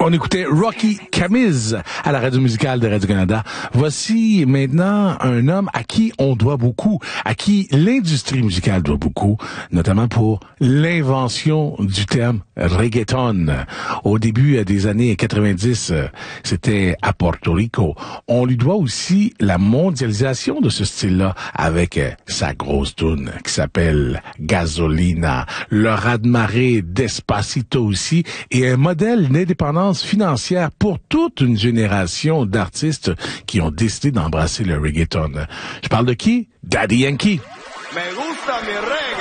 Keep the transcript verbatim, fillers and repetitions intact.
On écoutait Rocky Camiz à la radio musicale de Radio-Canada. Voici maintenant un homme à qui on doit beaucoup, à qui l'industrie musicale doit beaucoup, notamment pour l'invention du terme reggaeton. Au début des années quatre-vingt-dix, c'était à Porto Rico. On lui doit aussi la mondialisation de ce style-là avec sa grosse toune qui s'appelle Gasolina, le raz-de-marée Despacito aussi, et un modèle d'indépendance financière pour toute une génération d'artistes qui ont décidé d'embrasser le reggaeton. Je parle de qui? Daddy Yankee. Me gusta mi reggae.